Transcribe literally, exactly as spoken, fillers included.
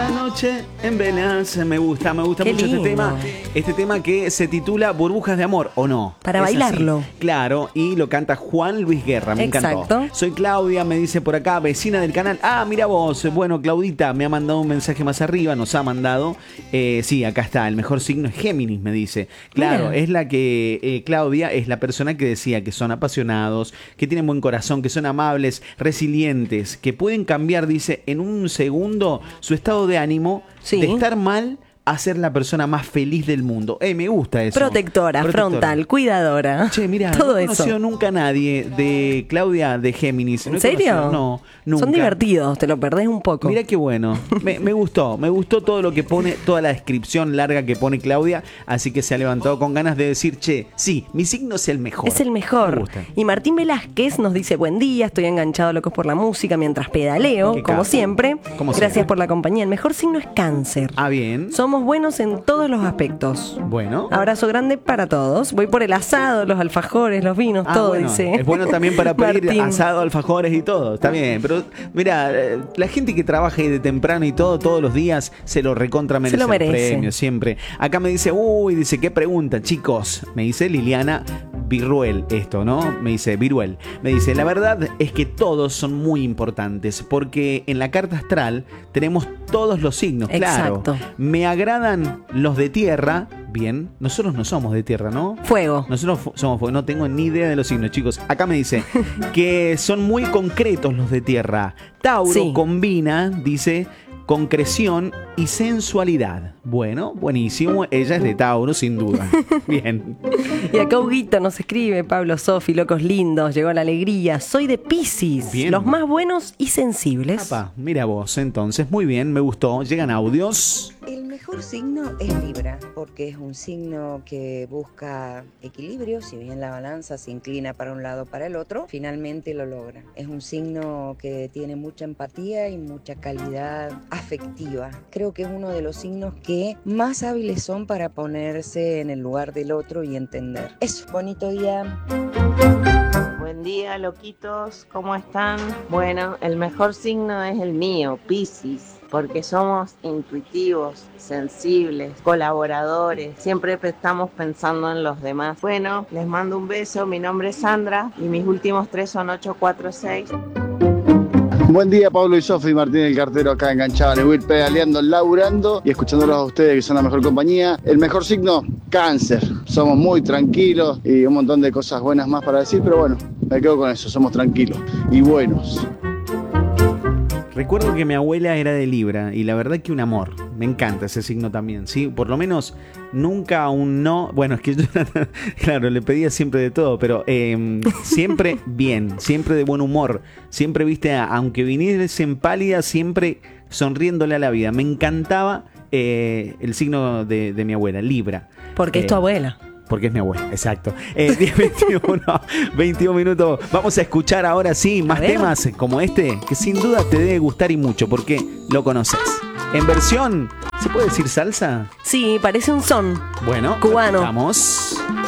noche en velas. Me gusta, me gusta Qué mucho lindo. este tema. Este tema que se titula Burbujas de Amor, ¿o no? Para Es bailarlo. así. Claro, y lo canta Juan Luis Guerra, me Exacto. encantó. Soy Claudia, me dice por acá, vecina del canal. Ah, mira vos. Bueno, Claudita me ha mandado un mensaje más arriba, nos ha mandado. Eh, sí, acá está, el mejor signo es Géminis, me dice. Claro, Mira. es la que, eh, Claudia, es la persona que decía que son apasionados, que tienen buen corazón, que son amables, resilientes, que pueden cambiar, dice, en un segundo su estado de ánimo, Sí. de estar mal a ser la persona más feliz del mundo. Eh, me gusta eso. Protectora, Protectora. frontal, cuidadora. Che, mira, todo no he eso. conocido nunca a nadie de Claudia de Géminis. No ¿En he serio? conocido, no, nunca. Son divertidos, te lo perdés un poco. Mira qué bueno. Me, me gustó, me gustó todo lo que pone, toda la descripción larga que pone Claudia. Así que se ha levantado con ganas de decir, che, sí, mi signo es el mejor. Es el Me mejor. gusta. Y Martín Velázquez nos dice, buen día, estoy enganchado a Locos por la Música mientras pedaleo, Qué como capo. siempre. Como Gracias siempre. por la compañía. El mejor signo es Cáncer. Ah, bien. Somos buenos en todos los aspectos. Bueno. Abrazo grande para todos. Voy por el asado, los alfajores, los vinos, Ah, todo bueno, dice. es bueno también para pedir Martín. asado, alfajores y todo. Está bien, pero mira, eh, la gente que trabaja ahí de temprano y todo, todos los días, se lo recontra merece, Se lo merece. el premio, siempre. Acá me dice, uy, dice, qué pregunta, chicos. Me dice Liliana Viruel, esto, ¿no? Me dice Viruel. Me dice, la verdad es que todos son muy importantes, porque en la carta astral tenemos todos los signos, Exacto. claro. Me agradan los de tierra. Bien, nosotros no somos de tierra, ¿no? Fuego. Nosotros fu- somos fuego, no tengo ni idea de los signos, chicos. Acá me dice que son muy concretos los de tierra. Tauro Sí. combina, dice, concreción y sensualidad. Bueno, buenísimo. Ella es de Tauro, sin duda. Bien. Y acá Huguito nos escribe, Pablo Sofi, locos lindos, llegó la alegría. Soy de Piscis, Bien. los más buenos y sensibles. Papá, mira vos, entonces, muy bien, me gustó. Llegan audios. El mejor signo es Libra, porque es un signo que busca equilibrio, si bien la balanza se inclina para un lado o para el otro, finalmente lo logra. Es un signo que tiene mucha empatía y mucha calidad afectiva. Creo que es uno de los signos que más hábiles son para ponerse en el lugar del otro y entender. Eso, bonito día. Buen día, loquitos, ¿cómo están? Bueno, el mejor signo es el mío, Piscis, porque somos intuitivos, sensibles, colaboradores, siempre estamos pensando en los demás. Bueno, les mando un beso, mi nombre es Sandra y mis últimos tres son ocho cuatro seis. Buen día, Pablo y Sofi, Martín el cartero acá enganchado. Le voy a ir pedaleando, laburando y escuchándolos a ustedes que son la mejor compañía. El mejor signo, Cáncer. Somos muy tranquilos y un montón de cosas buenas más para decir, pero bueno, me quedo con eso, somos tranquilos y buenos. Recuerdo que mi abuela era de Libra y la verdad que un amor. Me encanta ese signo también, ¿sí? Por lo menos nunca un no. Bueno, es que yo, claro, le pedía siempre de todo, pero eh, siempre bien, siempre de buen humor. Siempre, viste, a- aunque viniese en pálida, siempre sonriéndole a la vida. Me encantaba eh, el signo de, de mi abuela, Libra. Porque Eh, es tu abuela. Porque es mi abuela, exacto. Eh, diez, veintiuno, veintiún minutos. Vamos a escuchar ahora sí más A ver. temas como este, que sin duda te debe gustar y mucho, porque lo conoces. En versión, ¿se puede decir salsa? Sí, parece un son. Bueno, Cubano. vamos.